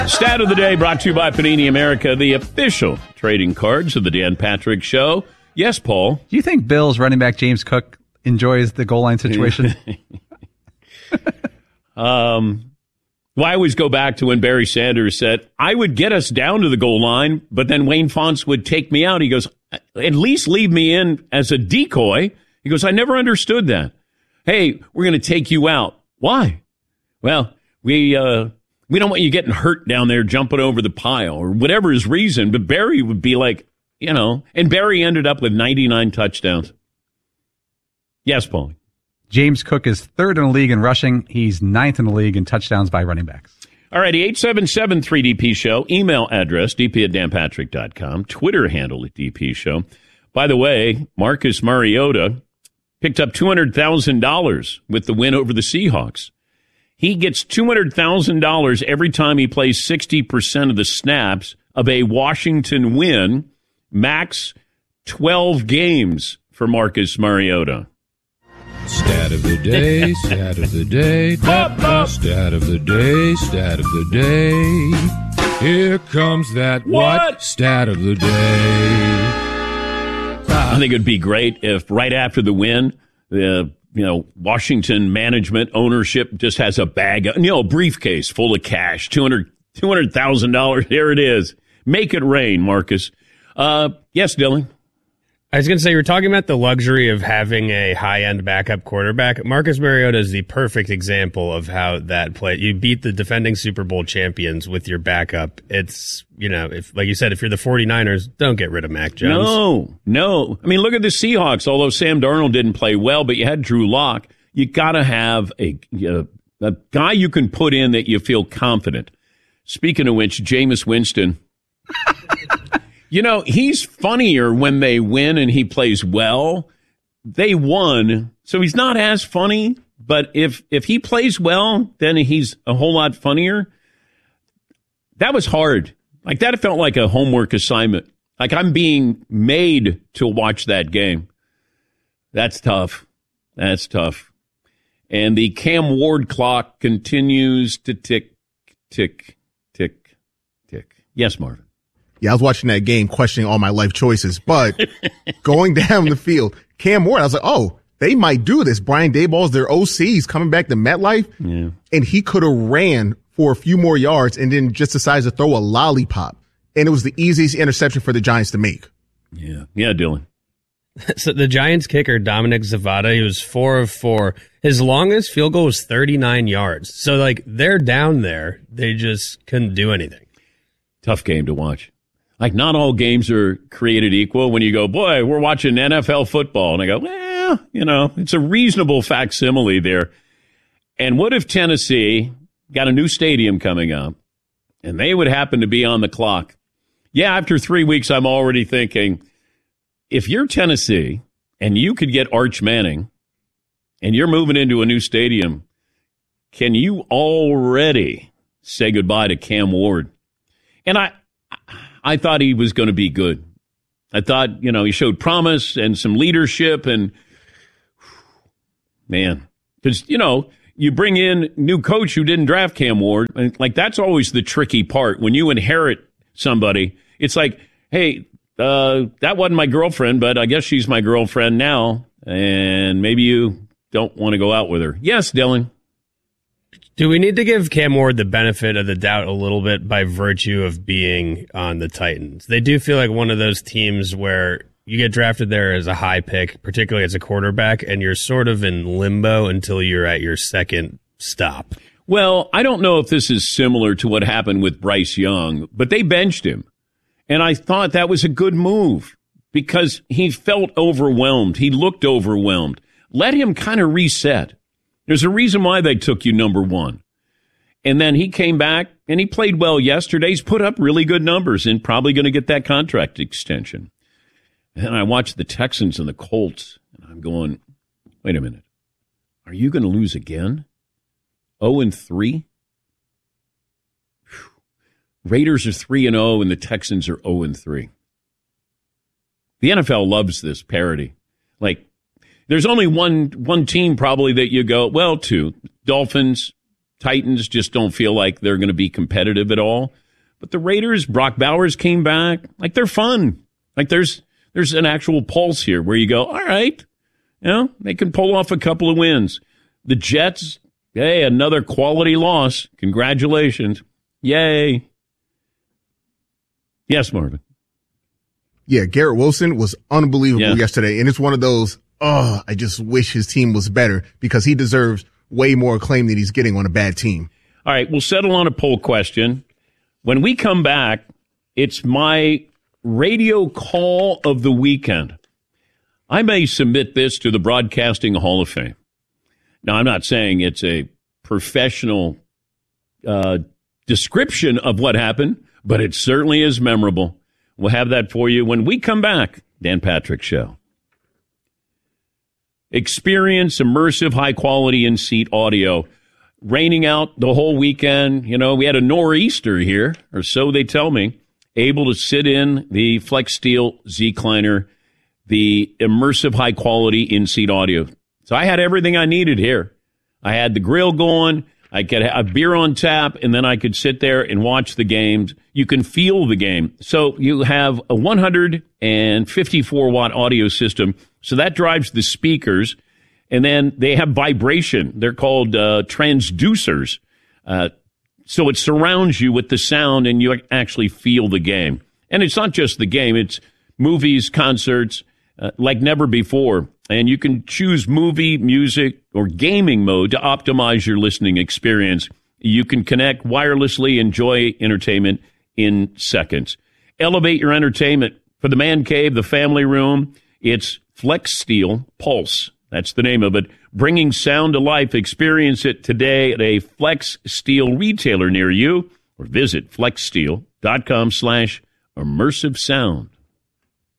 Stat of the day brought to you by Panini America, the official trading cards of the Dan Patrick Show. Yes, Paul. Do you think Bills running back James Cook enjoys the goal line situation? Well, I always go back to when Barry Sanders said, I would get us down to the goal line, but then Wayne Fontes would take me out. He goes, at least leave me in as a decoy. He goes, I never understood that. Hey, we're going to take you out. Why? Well, we don't want you getting hurt down there jumping over the pile or whatever his reason. But Barry would be like, and Barry ended up with 99 touchdowns. Yes, Paul. James Cook is third in the league in rushing. He's ninth in the league in touchdowns by running backs. All righty, 877-3DP Show. Email address, dp@danpatrick.com. Twitter handle at DP Show. By the way, Marcus Mariota picked up $200,000 with the win over the Seahawks. He gets $200,000 every time he plays 60% of the snaps of a Washington win. Max 12 games for Marcus Mariota. Stat of the day, stat of the day, stat of the day, stat of the day. Here comes that what? Stat of the day. I think it'd be great if right after the win, Washington management ownership just has a bag, a briefcase full of cash, $200,000. Here it is. Make it rain, Marcus. Yes, Dylan. I was going to say, you were talking about the luxury of having a high-end backup quarterback. Marcus Mariota is the perfect example of how that play. You beat the defending Super Bowl champions with your backup. It's, if, like you said, if you're the 49ers, don't get rid of Mac Jones. No. I mean, look at the Seahawks. Although Sam Darnold didn't play well, but you had Drew Lock. You got to have a guy you can put in that you feel confident. Speaking of which, Jameis Winston. He's funnier when they win and he plays well. They won, so he's not as funny. But if he plays well, then he's a whole lot funnier. That was hard. Like, that felt like a homework assignment. Like, I'm being made to watch that game. That's tough. That's tough. And the Cam Ward clock continues to tick, tick, tick, tick. Yes, Marvin. Yeah, I was watching that game questioning all my life choices, but going down the field, Cam Ward, I was like, oh, they might do this. Brian Daboll's their OC. He's coming back to MetLife. Yeah. And he could have ran for a few more yards and then just decides to throw a lollipop. And it was the easiest interception for the Giants to make. Yeah, Dylan. So the Giants kicker, Dominic Zavada, he was 4 of 4. His longest field goal was 39 yards. So, they're down there. They just couldn't do anything. Tough game to watch. Like, not all games are created equal. When you go, boy, we're watching NFL football. And I go, well, it's a reasonable facsimile there. And what if Tennessee got a new stadium coming up and they would happen to be on the clock? Yeah, after 3 weeks, I'm already thinking, if you're Tennessee and you could get Arch Manning and you're moving into a new stadium, can you already say goodbye to Cam Ward? And I thought he was going to be good. I thought, he showed promise and some leadership and, man, because, you bring in new coach who didn't draft Cam Ward. And, that's always the tricky part. When you inherit somebody, it's like, hey, that wasn't my girlfriend, but I guess she's my girlfriend now. And maybe you don't want to go out with her. Yes, Dylan. Do we need to give Cam Ward the benefit of the doubt a little bit by virtue of being on the Titans? They do feel like one of those teams where you get drafted there as a high pick, particularly as a quarterback, and you're sort of in limbo until you're at your second stop. Well, I don't know if this is similar to what happened with Bryce Young, but they benched him. And I thought that was a good move because he felt overwhelmed. He looked overwhelmed. Let him kind of reset. There's a reason why they took you number one. And then he came back and he played well yesterday. He's put up really good numbers and probably going to get that contract extension. And I watched the Texans and the Colts and I'm going, wait a minute. Are you going to lose again? 0-3? Raiders are 3-0 and the Texans are 0-3. The NFL loves this parody. There's only one team probably that you go, well, two. Dolphins, Titans just don't feel like they're going to be competitive at all. But the Raiders, Brock Bowers came back. Like, they're fun. Like, there's an actual pulse here where you go, all right, they can pull off a couple of wins. The Jets, hey, another quality loss. Congratulations. Yay. Yes, Marvin. Yeah, Garrett Wilson was unbelievable yesterday. And it's one of those, I just wish his team was better because he deserves way more acclaim than he's getting on a bad team. All right, we'll settle on a poll question. When we come back, it's my radio call of the weekend. I may submit this to the Broadcasting Hall of Fame. Now, I'm not saying it's a professional description of what happened, but it certainly is memorable. We'll have that for you when we come back. Dan Patrick Show. Experience immersive, high-quality in-seat audio. Raining out the whole weekend. We had a nor'easter here, or so they tell me. Able to sit in the Flex Steel Zecliner, the immersive, high-quality in-seat audio. So I had everything I needed here. I had the grill going. I could have a beer on tap, and then I could sit there and watch the games. You can feel the game. So you have a 154-watt audio system. So that drives the speakers. And then they have vibration. They're called transducers. So it surrounds you with the sound, and you actually feel the game. And it's not just the game. It's movies, concerts, like never before. And you can choose movie, music, or gaming mode to optimize your listening experience. You can connect wirelessly, enjoy entertainment in seconds. Elevate your entertainment for the man cave, the family room. It's Flex Steel Pulse. That's the name of it. Bringing sound to life. Experience it today at a Flex Steel retailer near you, or visit flexsteel.com/immersive sound.